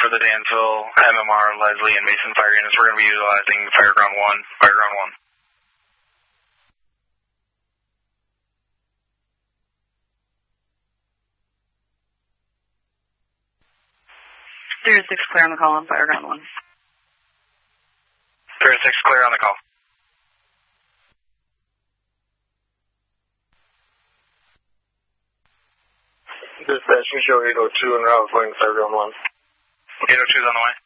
for the Danville, MMR, Leslie, and Mason fire units. We're going to be utilizing Fireground 1, Fireground 1. 06 clear on the call on Fireground 1. 06 clear on the call. Dispatch, we show 802 en route going to Fireground 1. 802's on the way.